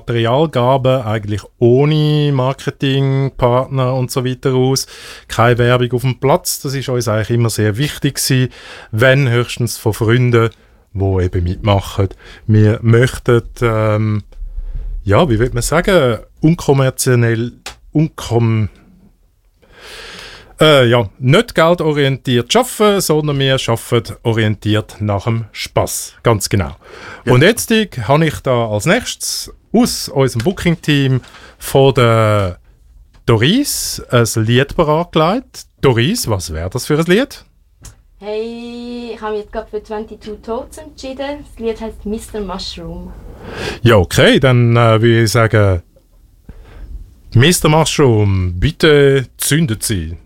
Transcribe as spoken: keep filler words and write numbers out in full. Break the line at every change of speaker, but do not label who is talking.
Materialgaben eigentlich ohne Marketingpartner und so weiter aus. Keine Werbung auf dem Platz, das ist uns eigentlich immer sehr wichtig gewesen, wenn höchstens von Freunden, die eben mitmachen. Wir möchten, ähm, ja, wie würde man sagen, unkommerziell, unkom Äh, ja, nicht geldorientiert arbeiten, sondern wir arbeiten orientiert nach dem Spass. Ganz genau. Ja. Und jetzt habe ich da als nächstes aus unserem Booking-Team von der Doris ein Lied bereitgelegt. Doris, was wäre das für ein Lied?
Hey, ich habe mich jetzt gerade für zweiundzwanzig Toads entschieden. Das Lied heißt Mister Mushroom.
Ja, okay, dann äh, würde ich sagen, Mister Mushroom, bitte zündet sie.